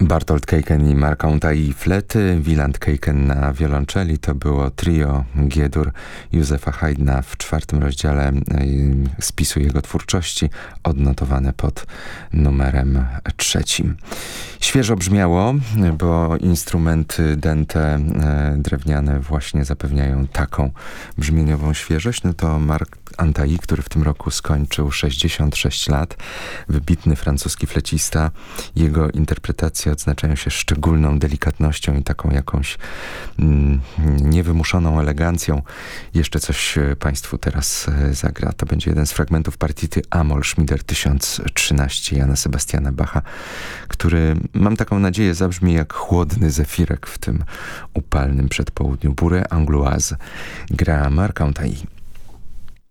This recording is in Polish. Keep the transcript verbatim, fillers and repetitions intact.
Bartolt Keiken i Mark Antai flety, Wieland Keiken na wiolonczeli. To było trio G-dur Józefa Haydna w czwartym rozdziale spisu jego twórczości, odnotowane pod numerem trzecim. Świeżo brzmiało, bo instrumenty dęte drewniane właśnie zapewniają taką brzmieniową świeżość. No to Mark Antai, który w tym roku skończył sześćdziesiąt sześć lat, wybitny francuski flecista. Jego interpretacje odznaczają się szczególną delikatnością i taką jakąś mm, niewymuszoną elegancją. Jeszcze coś Państwu teraz zagra. To będzie jeden z fragmentów partii Amol Schmieder tysiąc trzynaście Jana Sebastiana Bacha, który, mam taką nadzieję, zabrzmi jak chłodny zefirek w tym upalnym przedpołudniu. Bourrée angloise gra Mark Antai.